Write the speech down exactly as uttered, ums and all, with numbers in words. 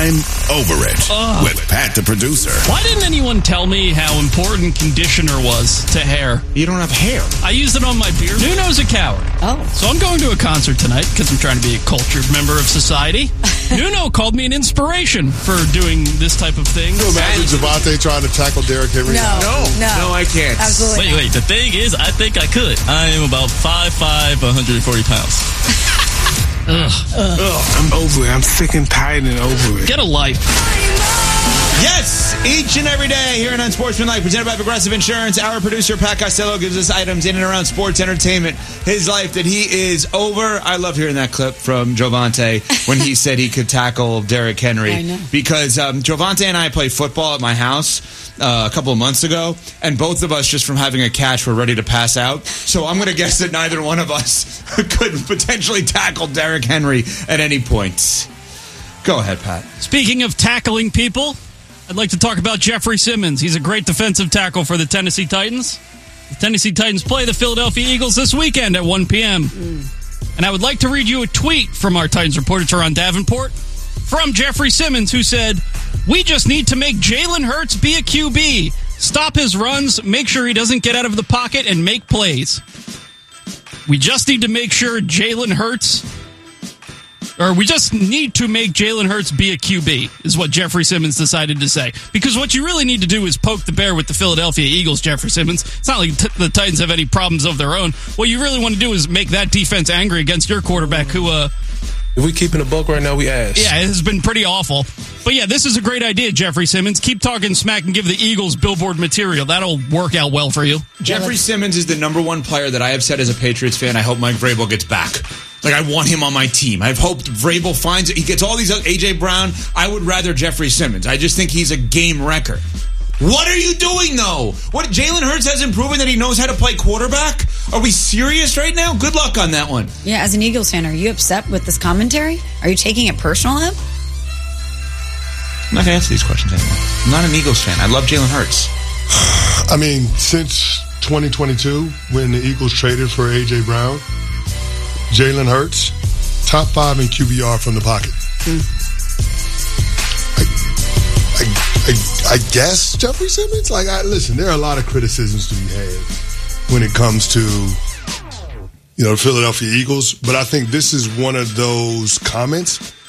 I'm over it Ugh. with Pat the producer. Why didn't anyone tell me how important conditioner was to hair? You don't have hair. I used it on my beard. Nuno's a coward. Oh. So I'm going to a concert tonight because I'm trying to be a cultured member of society. Nuno called me an inspiration for doing this type of thing. Can you imagine Javonte trying to tackle Derrick Henry? No, no, no, no, I can't. Absolutely. Wait, wait. The thing is, I think I could. I am about five five, one hundred forty pounds. Ugh. Ugh. Ugh. I'm over it. I'm sick and tired and over it. Get a life. Yes, each and every day here on Unsportsmanlike, presented by Progressive Insurance, our producer, Pat Costello, gives us items in and around sports entertainment, his life that he is over. I love hearing that clip from Javonte when he said he could tackle Derrick Henry. I know. Because um, Javonte and I played football at my house uh, a couple of months ago, and both of us, just from having a catch, were ready to pass out. So I'm going to guess that neither one of us could potentially tackle Derrick Henry at any point. Go ahead, Pat. Speaking of tackling people, I'd like to talk about Jeffrey Simmons. He's a great defensive tackle for the Tennessee Titans. The Tennessee Titans play the Philadelphia Eagles this weekend at one p.m. Mm. And I would like to read you a tweet from our Titans reporter, Teron Davenport, from Jeffrey Simmons, who said, "We just need to make Jalen Hurts be a Q B. Stop his runs, make sure he doesn't get out of the pocket, and make plays. We just need to make sure Jalen Hurts... Or we just need to make Jalen Hurts be a Q B, is what Jeffrey Simmons decided to say. Because what you really need to do is poke the bear with the Philadelphia Eagles, Jeffrey Simmons. It's not like t- the Titans have any problems of their own. What you really want to do is make that defense angry against your quarterback, who... uh If we keeping a buck right now, we ass. Yeah, it has been pretty awful. But yeah, this is a great idea, Jeffrey Simmons. Keep talking smack and give the Eagles billboard material. That'll work out well for you. Jeffrey Simmons is the number one player that I have said as a Patriots fan, I hope Mike Vrabel gets back. Like, I want him on my team. I've hoped Vrabel finds it. He gets all these other, A J Brown. I would rather Jeffrey Simmons. I just think he's a game wrecker. What are you doing, though? What, Jalen Hurts hasn't proven that he knows how to play quarterback? Are we serious right now? Good luck on that one. Yeah, as an Eagles fan, are you upset with this commentary? Are you taking it personal, Em? I'm not going to answer these questions anymore. I'm not an Eagles fan. I love Jalen Hurts. I mean, since twenty twenty-two, when the Eagles traded for A J Brown, Jalen Hurts, top five in Q B R from the pocket. Mm. I, I, I, I guess Jeffrey Simmons? Like, I, listen, there are a lot of criticisms to be had when it comes to, you know, the Philadelphia Eagles, but I think this is one of those comments